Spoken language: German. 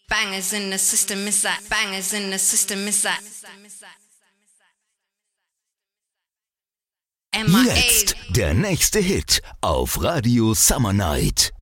Bangers in the system is that. Bangers in the system is that. Jetzt der nächste Hit auf Radio Summer Night.